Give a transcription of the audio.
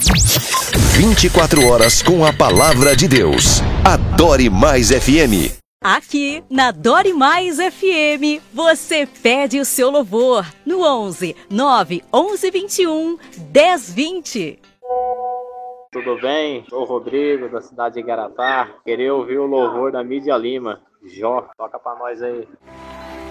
24 horas com a palavra de Deus. Adore Mais FM. Aqui na Adore Mais FM, você pede o seu louvor no 11 911 21 1020. Tudo bem? Sou o Rodrigo, da cidade de Igaratá. Queria ouvir o louvor da Mídia Lima. Jó, toca pra nós aí.